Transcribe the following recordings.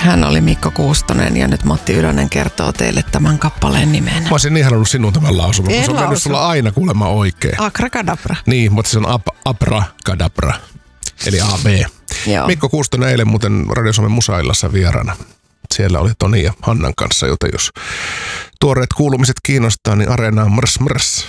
Hän oli Mikko Kuustonen ja nyt Matti Ylönen kertoo teille tämän kappaleen nimen. Mä olisin niin halunnut sinun tämän lausuman, kun se on mennyt sulla aina kuulemma oikein. Akrakadabra. Niin, mutta se on abrakadabra, eli AB. Joo. Mikko Kuustonen eilen muuten Radio Suomen Musaillassa vieraana. Siellä oli Toni ja Hannan kanssa, joten jos tuoreet kuulumiset kiinnostaa, niin Areenaan mrs.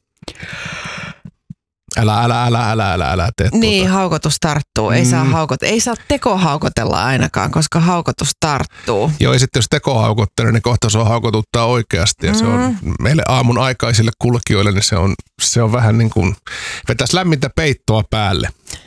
Älä tee Niin, haukotus tarttuu. Ei saa tekohaukotella ainakaan, koska haukotus tarttuu. Joo, ja sitten jos tekohaukottelee, niin kohta se on haukotuttaa oikeasti. Ja se on meille aamun aikaisille kulkijoille, niin se on vähän niin kuin vetäisi lämmintä peittoa päälle.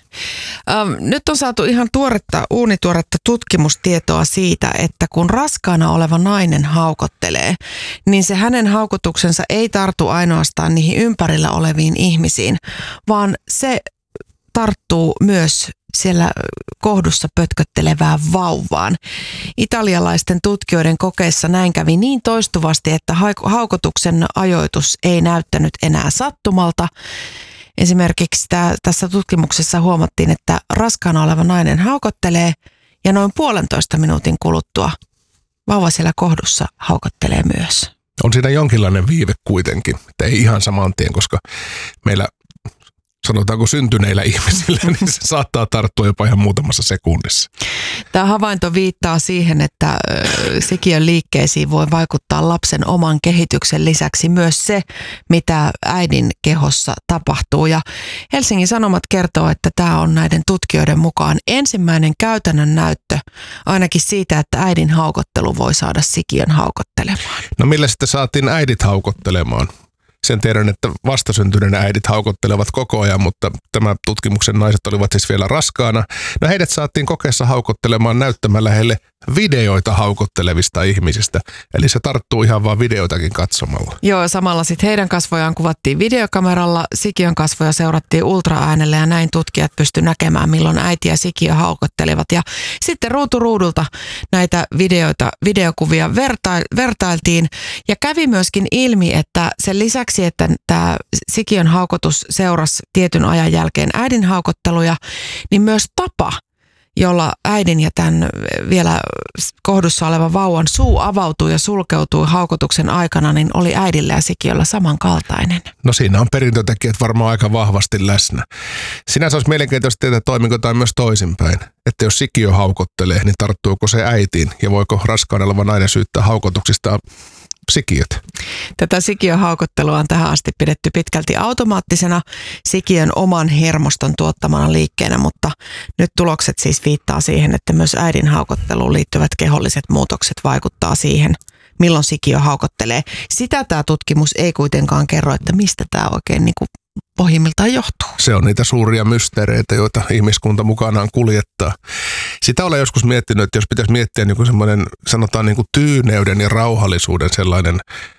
Nyt on saatu ihan uunituoretta tutkimustietoa siitä, että kun raskaana oleva nainen haukottelee, niin se hänen haukotuksensa ei tartu ainoastaan niihin ympärillä oleviin ihmisiin, vaan se tarttuu myös siellä kohdussa pötköttelevään vauvaan. Italialaisten tutkijoiden kokeessa näin kävi niin toistuvasti, että haukotuksen ajoitus ei näyttänyt enää sattumalta. Esimerkiksi tässä tutkimuksessa huomattiin, että raskaana oleva nainen haukottelee ja noin 1,5 minuutin kuluttua vauva siellä kohdussa haukottelee myös. On siinä jonkinlainen viive kuitenkin, että ei ihan saman tien, koska meillä sanotaanko syntyneillä ihmisillä, niin se saattaa tarttua jopa ihan muutamassa sekunnissa. Tämä havainto viittaa siihen, että sikiön liikkeisiin voi vaikuttaa lapsen oman kehityksen lisäksi myös se, mitä äidin kehossa tapahtuu. Ja Helsingin Sanomat kertoo, että tämä on näiden tutkijoiden mukaan ensimmäinen käytännön näyttö ainakin siitä, että äidin haukottelu voi saada sikiön haukottelemaan. No millä sitten saatiin äidit haukottelemaan? Sen tiedän, että vastasyntyneenä äidit haukottelevat koko ajan, mutta tämä tutkimuksen naiset olivat siis vielä raskaana. No heidät saatiin kokeessa haukottelemaan näyttämällä heille videoita haukottelevista ihmisistä. Eli se tarttuu ihan vaan videoitakin katsomalla. Joo, samalla sitten heidän kasvojaan kuvattiin videokameralla, sikiön kasvoja seurattiin ultraäänellä ja näin tutkijat pystyivät näkemään, milloin äiti ja sikiö haukottelivat. Ja sitten ruudulta näitä videokuvia vertailtiin ja kävi myöskin ilmi, että sen lisäksi, että tämä sikiön haukotus seurasi tietyn ajan jälkeen äidin haukotteluja, niin myös tapa, jolla äidin ja tämän vielä kohdussa olevan vauvan suu avautui ja sulkeutui haukotuksen aikana, niin oli äidillä ja sikiöllä samankaltainen. No siinä on perintötekijät varmaan aika vahvasti läsnä. Sinänsä olisi mielenkiintoista tietää, toimiko tai myös toisinpäin. Että jos sikiö haukottelee, niin tarttuuko se äitiin ja voiko raskaana oleva nainen syyttää haukotuksista sikiöt? Tätä sikiöhaukottelua on tähän asti pidetty pitkälti automaattisena sikiön oman hermoston tuottamana liikkeenä, mutta nyt tulokset siis viittaa siihen, että myös äidin haukotteluun liittyvät keholliset muutokset vaikuttaa siihen, milloin sikiö haukottelee. Sitä tämä tutkimus ei kuitenkaan kerro, että mistä tämä oikein niin kuin pohjimmiltaan johtuu. Se on niitä suuria mysteereitä, joita ihmiskunta mukanaan kuljettaa. Sitä olen joskus miettinyt, että jos pitäisi miettiä niin kuin semmoinen, sanotaan niin kuin tyyneyden ja rauhallisuuden sellainen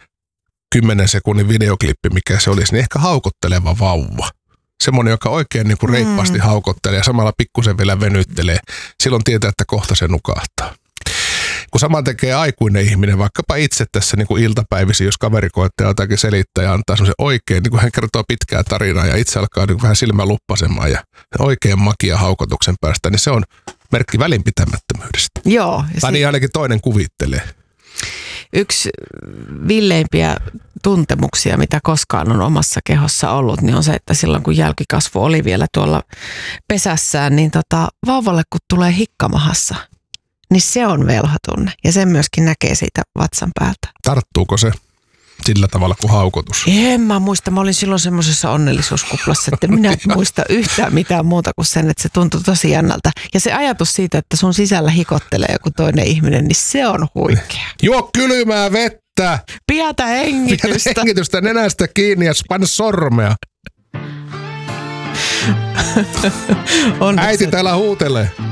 10 sekunnin videoklippi, mikä se olisi, niin ehkä haukotteleva vauva. Semmoinen, joka oikein niin kuin reippaasti haukottelee ja samalla pikkusen vielä venyttelee. Silloin tietää, että kohta se nukahtaa. Kun sama tekee aikuinen ihminen, vaikkapa itse tässä niin kuin iltapäivisin, jos kaveri koettaa jotakin selittää ja antaa semmoisen oikein, niin kuin hän kertoo pitkää tarinaa ja itse alkaa niin kuin vähän silmä luppasemaan ja oikein makia haukotuksen päästä, niin se on merkki välinpitämättömyydestä. Joo. Tai niin ainakin toinen kuvittelee. Yksi villeimpiä tuntemuksia, mitä koskaan on omassa kehossa ollut, niin on se, että silloin kun jälkikasvu oli vielä tuolla pesässään, niin vauvalle kun tulee hikkamahassa, niin se on velhotunne. Ja sen myöskin näkee siitä vatsan päältä. Tarttuuko se sillä tavalla kuin haukotus? En mä muista. Mä olin silloin semmoisessa onnellisuuskuplassa, että minä en muista yhtään mitään muuta kuin sen, että se tuntui tosi jännältä. Ja se ajatus siitä, että sun sisällä hikottelee joku toinen ihminen, niin se on huikea. Juo kylmää vettä! Pidätä hengitystä! Pidätä hengitystä nenästä kiinni ja panna sormea. Äiti täällä huutelee.